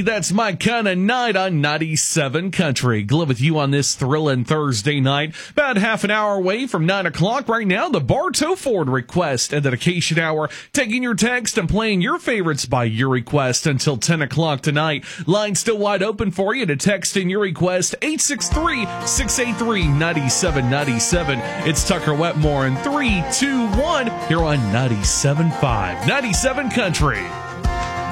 That's My Kinda Night on 97 Country. Glad with you on this thrilling Thursday night. About half an hour away from 9 o'clock right now, the Bartow Ford Request and Dedication Hour. Taking your text and playing your favorites by your request until 10 o'clock tonight. Line still wide open for you to text in your request, 863-683-9797. It's Tucker Wetmore in 3, 2, 1 here on 97.5. 97 Country.